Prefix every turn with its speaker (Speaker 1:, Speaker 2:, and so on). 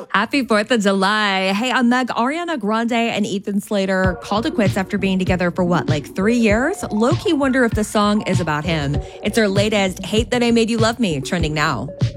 Speaker 1: Happy 4th of July. Hey, I'm Meg. Ariana Grande and Ethan Slater called it quits after being together for what, like 3 years? Low-key wonder if the song is about him. It's her latest Hate That I Made You Love Me, trending now.